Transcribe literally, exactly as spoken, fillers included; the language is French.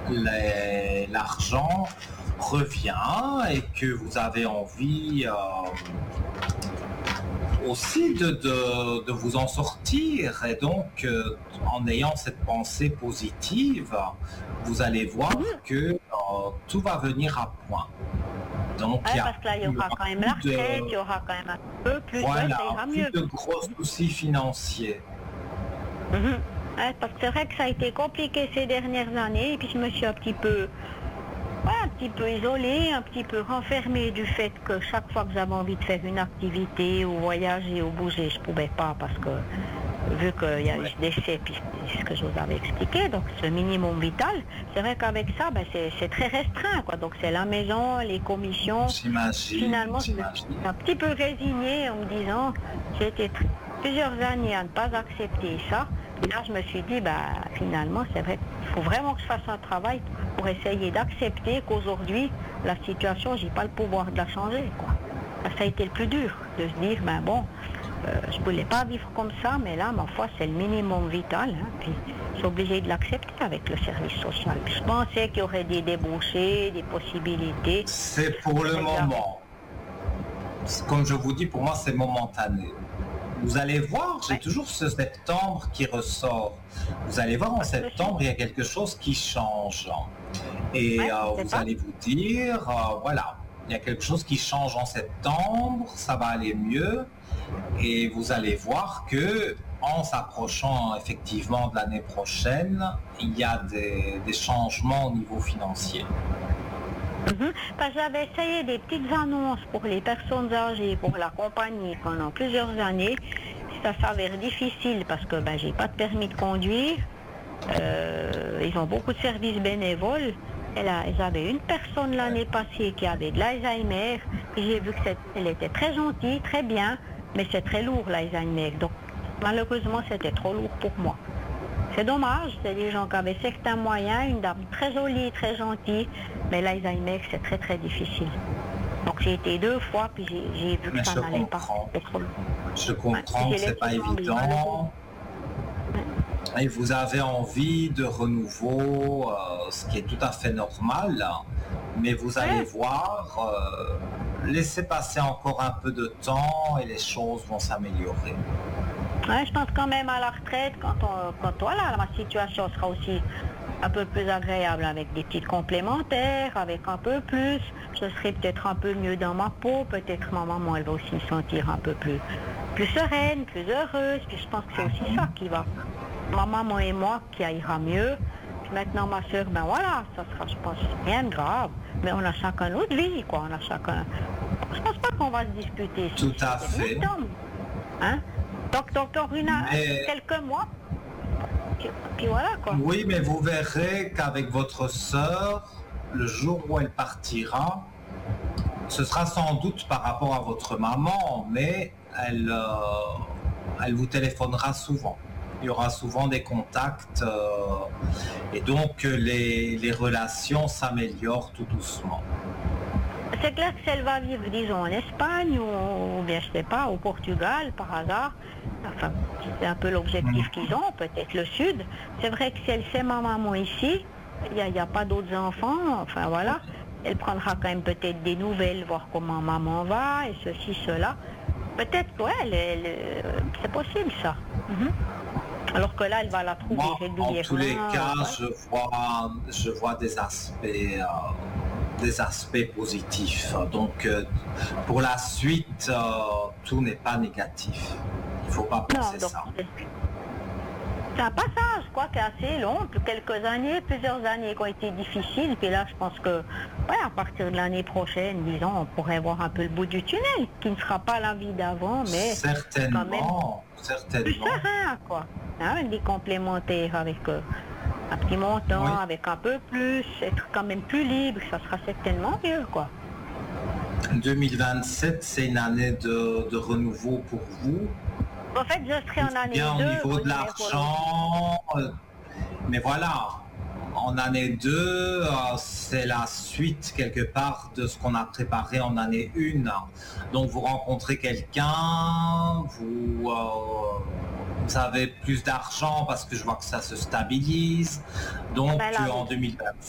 les- l'argent revient et que vous avez envie euh, aussi de, de, de vous en sortir. Et donc, euh, en ayant cette pensée positive, vous allez voir que euh, tout va venir à point. Donc, il Ouais, y a, parce que là, il y il y aura aura quand même la plus retraite, de, il y aura quand même un peu plus, ouais, voilà, ça ira plus mieux. de gros soucis financiers. Mhm. Ouais, parce que c'est vrai que ça a été compliqué ces dernières années, et puis je me suis un petit peu, ouais, un petit peu isolée, un petit peu renfermée du fait que chaque fois que j'avais envie de faire une activité ou voyager ou bouger, je pouvais pas parce que vu qu'il y a eu ce décès, puis c'est ce que je vous avais expliqué, donc ce minimum vital, c'est vrai qu'avec ça, ben, c'est c'est très restreint, quoi. Donc c'est la maison, les commissions. J'imagine, Finalement, je me suis j'imagine. un petit peu résignée en me disant, j'ai été tr- plusieurs années à ne pas accepter ça. Et là, je me suis dit, bah, finalement, c'est vrai qu'il faut vraiment que je fasse un travail pour essayer d'accepter qu'aujourd'hui, la situation, j'ai pas le pouvoir de la changer, quoi. Ça a été le plus dur, de se dire, ben bon, euh, je ne voulais pas vivre comme ça, mais là, ma foi, c'est le minimum vital. Hein, puis, je suis obligée de l'accepter avec le service social. Je pensais qu'il y aurait des débouchés, des possibilités. C'est pour le moment. Comme je vous dis, pour moi, c'est momentané. Vous allez voir, j'ai Ouais. toujours ce septembre qui ressort. Vous allez voir, en septembre, il y a quelque chose qui change. Et Ouais, euh, c'est vous ça. allez vous dire, euh, voilà, il y a quelque chose qui change en septembre, ça va aller mieux. Et vous allez voir que en s'approchant effectivement de l'année prochaine, il y a des, des changements au niveau financier. Mhm. Parce que j'avais essayé des petites annonces pour les personnes âgées, pour la compagnie pendant plusieurs années. Ça s'avère difficile parce que ben, j'ai pas de permis de conduire. Euh, ils ont beaucoup de services bénévoles. Et là, j'avais une personne l'année passée qui avait de l'Alzheimer. Et j'ai vu que c'est- elle était très gentille, très bien, mais c'est très lourd l'Alzheimer. Donc malheureusement, c'était trop lourd pour moi. C'est dommage, c'est des gens qui avaient certains moyens, une dame très jolie, très gentille, mais l'Alzheimer, c'est très très difficile. Donc j'ai été deux fois, puis j'ai j'ai vu que Mais ça je n'allait pas. comprends. C'était trop lourd. Je Ouais, comprends j'ai que c'est pas laissé tomber, malheureusement. évident. Et vous avez envie de renouveau, euh, ce qui est tout à fait normal. Mais vous allez Ouais. voir, euh, laissez passer encore un peu de temps et les choses vont s'améliorer. Ouais, je pense quand même à la retraite, quand, on, quand voilà, ma situation sera aussi un peu plus agréable avec des petites complémentaires, avec un peu plus. Je serai peut-être un peu mieux dans ma peau, peut-être ma maman elle va aussi se sentir un peu plus, plus sereine, plus heureuse. Puis je pense que c'est aussi ça qui va. Ma maman et moi qui ira mieux. Puis maintenant ma soeur, ben voilà, ça sera, je pense, rien de grave. Mais on a chacun notre vie, quoi. On a chacun. Je pense pas qu'on va se disputer. Tout à C'est fait. bien temps. Hein? Donc, donc, donc une, Mais- quelques mois. Puis, puis voilà quoi. Oui, mais vous verrez qu'avec votre sœur, le jour où elle partira, ce sera sans doute par rapport à votre maman, mais elle, euh, elle vous téléphonera souvent. Il y aura souvent des contacts euh, et donc les, les relations s'améliorent tout doucement. C'est clair que si elle va vivre, disons, en Espagne ou, ou bien, je sais pas, au Portugal par hasard, enfin, c'est un peu l'objectif qu'ils ont, peut-être le sud. C'est vrai que si elle sait ma maman ici, il n'y a, il y a pas d'autres enfants, enfin voilà, elle prendra quand même peut-être des nouvelles, voir comment maman va et ceci, cela. Peut-être, ouais, elle- elle, euh, c'est possible ça. Mhm. Alors que là, elle va la trouver Moi, régulièrement. en tous les cas, ouais. je vois, je vois des aspects, euh, des aspects positifs. Donc, euh, pour la suite, euh, tout n'est pas négatif. Il ne faut pas Non, penser donc ça. c'est c'est un passage, quoi, qui est assez long, plus quelques années, plusieurs années qui ont été difficiles. Puis là, je pense que, ouais, à partir de l'année prochaine, disons, on pourrait voir un peu le bout du tunnel, qui ne sera pas la vie d'avant, mais quand même Certainement, plus certainement. serein, quoi. Hein, avec des complémentaires, avec euh, un petit montant, Oui. avec un peu plus, être quand même plus libre, ça sera certainement mieux, quoi. deux mille vingt-sept, c'est une année de, de renouveau pour vous. En fait, je serai en année Bien au deux niveau de numéro l'argent, euh, mais voilà, en année deux, euh, c'est la suite quelque part de ce qu'on a préparé en année un. Donc vous rencontrez quelqu'un, vous, euh, vous avez plus d'argent parce que je vois que ça se stabilise. Donc Ben là, euh, en oui. deux mille vingt